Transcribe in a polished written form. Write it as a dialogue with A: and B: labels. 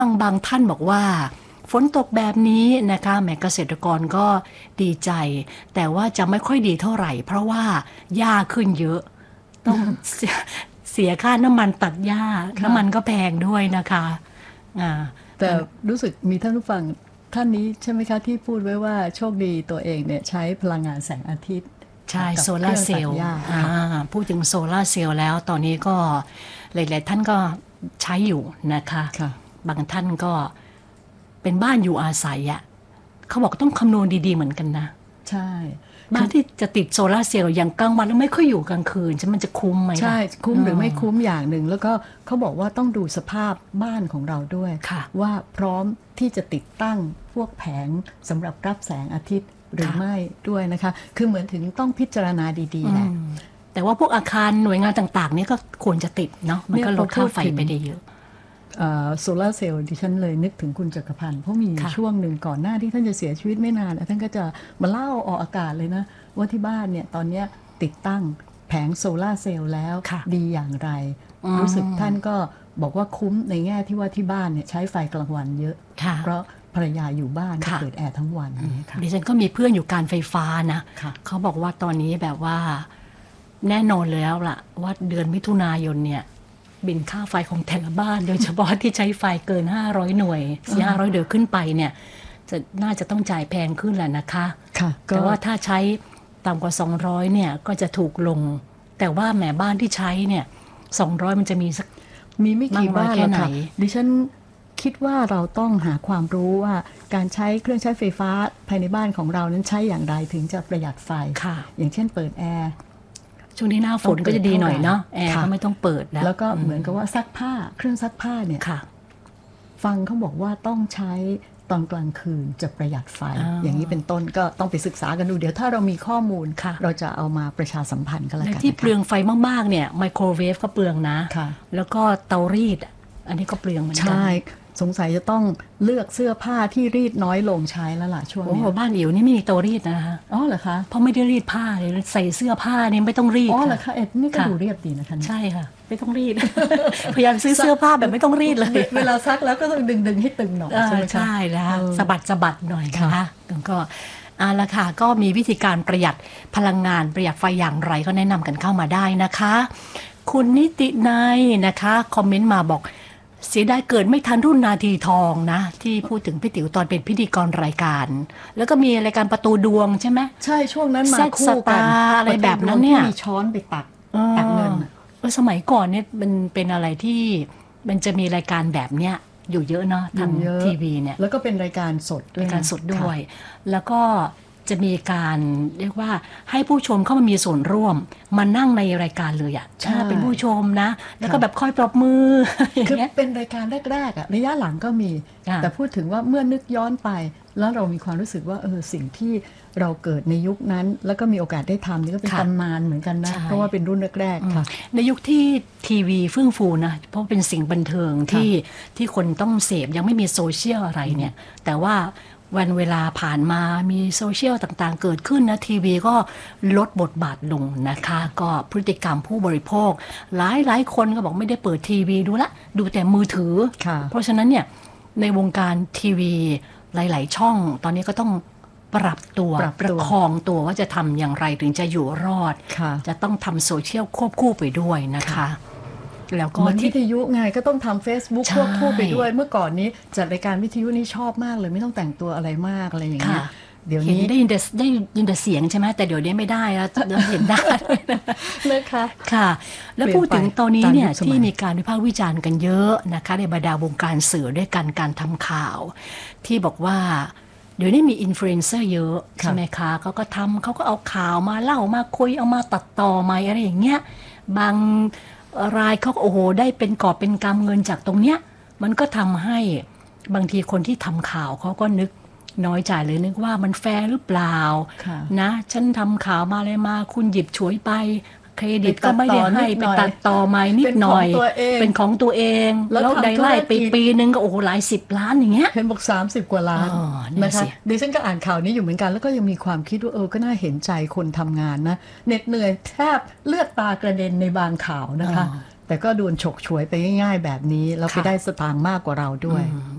A: บางท่านบอกว่าฝนตกแบบนี้นะคะแหมเกษตรกรก็ดีใจ แต่ว่าจะไม่ค่อยดีเท่าไหร่ เพราะว่าหญ้าขึ้นเยอะต้องเสียค่าน้ำมันตัดหญ้าน้ำมันก็แพงด้วยนะคะ
B: แต่รู้สึกมีท่านผู้ฟังท่านนี้ใช่ไหมคะที่พูดไว้ว่าโชคดีตัวเองเนี่ยใช้พลังงานแสงอาทิตย์
A: ใช่โซลาร์เซลล์พูดถึงโซลาร์เซลล์แล้วตอนนี้ก็หลายๆท่านก็ใช้อยู่นะคะบางท่านก็เป็นบ้านอยู่อาศัยเขาบอกต้องคำนวณดีๆเหมือนกันนะ
B: ใช่
A: บ้านที่จะติดโซลาร์เซลล์อย่างกลางวันแล้วไม่ค่อยอยู่กลางคืนมันจะคุ้มไหม
B: ใช่คุ้มหรือไม่คุ้มอย่างหนึ่งแล้วก็เขาบอกว่าต้องดูสภาพบ้านของเราด้วยว่าพร้อมที่จะติดตั้งพวกแผงสำหรับรับแสงอาทิตย์หรือไม่ด้วยนะคะคือเหมือนถึงต้องพิจารณาดีๆแหละ
A: แต่ว่าพวกอาคารหน่วยงานต่างๆนี่ก็ควรจะติดเนาะมันก็ลดค่าไฟไปได้เยอะ
B: โซลาร์เซลล์ดิฉันเลยนึกถึงคุณจักรพันธ์เพราะมีช่วงหนึ่งก่อนหน้าที่ท่านจะเสียชีวิตไม่นานท่านก็จะมาเล่าออกอากาศเลยนะว่าที่บ้านเนี่ยตอนนี้ติดตั้งแผงโซลาร์เซลล์แล้วดีอย่างไรรู้สึกท่านก็บอกว่าคุ้มในแง่ที่ว่าที่บ้านเนี่ยใช้ไฟกลางวันเยอะเพราะภรรยาอยู่บ้านเปิดแอร์ทั้งวัน
A: ดิฉันก็มีเพื่อนอยู่การไฟฟ้านะเขาบอกว่าตอนนี้แบบว่าแน่นอนแล้วล่ะว่าเดือนมิถุนายนเนี่ยบินค่าไฟของแต่ละบ้านโดยเฉพาะที่ใช้ไฟเกิน500หน่วย500เดือนขึ้นไปเนี่ยน่าจะต้องจ่ายแพงขึ้นแหละนะคะแต่ว่าถ้าใช้ต่ำกว่า200เนี่ยก็จะถูกลงแต่ว่าแหมบ้านที่ใช้เนี่ย200มันจะ
B: มีไม่กี่บ้านแล้วค่ะดิฉันคิดว่าเราต้องหาความรู้ว่าการใช้เครื่องใช้ไฟฟ้าภายในบ้านของเรานั้นใช้อย่างไรถึงจะประหยัดไฟอย่างเช่นเปิดแอร์
A: ช่วงนี้หน้าฝนก็จะดีหน่อยเนาะแอร์ก็ไม่ต้องเปิด
B: แล้วก็เหมือนกับว่าซักผ้าเครื่องซักผ้าเนี่ยฟังเขาบอกว่าต้องใช้ตอนกลางคืนจะประหยัดไฟอย่างนี้เป็นต้นก็ต้องไปศึกษากันดูเดี๋ยวถ้าเรามีข้อมูลเราจะเอามาประชาสัมพันธ์กันแล้วกัน
A: ที่เปลืองไฟมากๆเนี่ยไมโครเวฟก็เปลืองนะแล้วก็เตารีดอันนี้ก็เปลืองเหมือนกัน
B: ใช่สงสัยจะต้องเลือกเสื้อผ้าที่รีดน้อยลงใช้แล้วล่ะช่วงนี้
A: บ้านอิ๋วนี่ไม่มีเตารีดนะคะ
B: อ๋อเหรอคะ
A: เพราะไม่ได้รีดผ้าเลยใส่เสื้อผ้านี่ไม่ต้องรีด
B: อ๋อเหรอคะนี่ก็ดูเรียบดีนะคะ
A: ใช่ค่ะไม่ต้องรีดพยายามซื้อเสื้อผ้าแบบไม่ต้องรีดเลย
B: เวลาซักแล้วก็ต้องดึงให้ตึงหน่อยใช่ไหมคะ
A: ใช่แล้วสะบัดหน่อยค่ะก็ละค่ะก็มีวิธีการประหยัดพลังงานประหยัดไฟอย่างไรก็แนะนำกันเข้ามาได้นะคะคุณนิตินัยนะคะคอมเมนต์มาบอกเสียดายเกิดไม่ทันรุ่นนาทีทองนะที่พูดถึงพี่ติ๋วตอนเป็นพิธีกรรายการแล้วก็มีรายการประตูดวงใช่ไหม
B: ใช่ช่วงนั้นมาคู่กัน
A: อะไรแบบนั้นเนี่ย
B: มีช้อนไปตักเงิน
A: สมัยก่อนเนี่ยมันเป็นอะไรที่มันจะมีรายการแบบเนี้ยอยู่เยอะเนาะทางทีวีเนี่ย
B: แล้วก็เป็นรายการสด
A: รายการสดด้วยแล้วก็จะมีการเรียกว่าให้ผู้ชมเข้ามามีส่วนร่วมมานั่งในรายการเลยเป็นผู้ชมนะแล้วก็แบบคอยปรบมือ
B: คือเป็นรายการแรกๆระยะหลังก็มีแต่พูดถึงว่าเมื่อนึกย้อนไปแล้วเรามีความรู้สึกว่าสิ่งที่เราเกิดในยุคนั้นแล้วก็มีโอกาสได้ทำนี่ก็เป็นตำนานเหมือนกันนะเพราะว่าเป็นรุ่นแรกๆค่ะ
A: ในยุคที่ทีวีเฟื่องฟูนะเพราะเป็นสิ่งบันเทิงที่คนต้องเสพยังไม่มีโซเชียลอะไรเนี่ยแต่ว่าวันเวลาผ่านมามีโซเชียลต่างๆเกิดขึ้นนะทีวีก็ลดบทบาทลงนะคะก็พฤติกรรมผู้บริโภคหลายคนก็บอกไม่ได้เปิดทีวีดูแต่มือถือเพราะฉะนั้นเนี่ยในวงการทีวีหลายๆช่องตอนนี้ก็ต้องปรับตัวประคองตัวว่าจะทำอย่างไรถึงจะอยู่รอดจะต้องทำโซเชียลควบคู่ไปด้วยนะคะ
B: แล้วก็วิทยุไงก็ต้องทำ Facebook ควบคู่ไปด้วยเมื่อก่อนนี้จัดรายการวิทยุนี่ชอบมากเลยไม่ต้องแต่งตัวอะไรมากอะไรอย่างเงี้ย
A: เดี๋ยวนี้ได้ยินแต่เสียงใช่ไหมแต่เดี๋ยวนี้ไม่ได้แล้วเห็นได้
B: นะคะ
A: ค่ะแล้วพูดถึงตอนนี้เนี่ยที่มีการวิพากษ์วิจารณ์กันเยอะนะคะในบรรดาวงการสื่อด้วยกันการทำข่าวที่บอกว่าเดี๋ยวนี้มีอินฟลูเอนเซอร์เยอะใช่ไหมคะเขาก็เอาข่าวมาเล่ามาคุยเอามาตัดต่อมาอะไรอย่างเงี้ยบางรายเขาโอ้โหได้เป็นกอบเป็นกำเงินจากตรงเนี้ยมันก็ทำให้บางทีคนที่ทำข่าวเขาก็นึกน้อยใจเลยนึกว่ามันแฟร์หรือเปล่านะฉันทำข่าวมาเลยมาคุณหยิบฉวยไปเครดิตก็ไม่ได้ให้ไปตัดต่อมานิดหน่อยเป็นของตัวเองแล้วได้ไล่ปีนึงก็โอ้โหหลาย10 ล้านอย่างเงี้ย
B: เห็นบอก30 กว่าล้านนะคะดิฉันก็อ่านข่าวนี้อยู่เหมือนกันแล้วก็ยังมีความคิดว่าก็น่าเห็นใจคนทำงานนะเหน็ดเหนื่อยแทบเลือดตากระเด็นในบางข่าวนะคะแต่ก็โดนฉกฉวยไปง่ายๆแบบนี้แล้วไปได้สตางค์มากกว่าเราด้วย